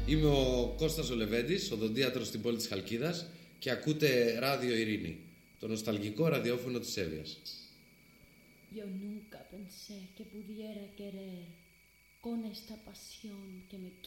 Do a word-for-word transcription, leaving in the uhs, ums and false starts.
Είμαι ο Κώστας ο Λεβέντης, οδοντίατρος στην πόλη της Χαλκίδας και ακούτε Ράδιο Ειρήνη, το νοσταλγικό ραδιόφωνο της Εύβοιας. Yo nunca pensé que pudiera querer con esta pasión que me